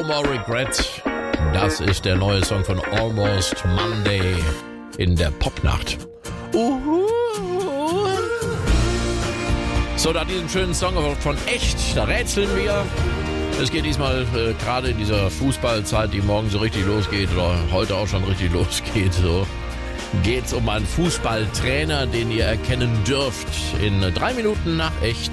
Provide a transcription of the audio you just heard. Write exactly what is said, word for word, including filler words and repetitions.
No More Regret. Das ist der neue Song von Almost Monday in der Popnacht. Uhu. So, nach diesem schönen Song von Echt, da rätseln wir. Es geht diesmal äh, gerade in dieser Fußballzeit, die morgen so richtig losgeht oder heute auch schon richtig losgeht, so geht's um einen Fußballtrainer, den ihr erkennen dürft. In drei Minuten nach Echt